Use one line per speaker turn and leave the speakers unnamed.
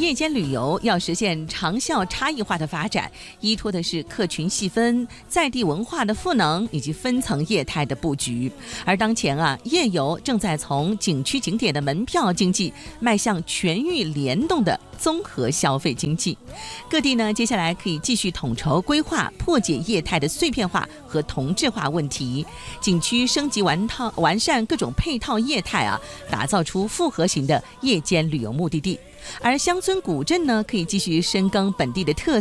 夜间旅游要实现长效差异化的发展，依托的是客群细分、在地文化的赋能以及分层业态的布局。而当前夜游正在从景区景点的门票经济迈向全域联动的综合消费经济。各地呢，接下来可以继续统筹规划，破解业态的碎片化和同质化问题，景区升级完善各种配套业态打造出复合型的夜间旅游目的地。而乡村古镇呢，可以继续深耕本地的特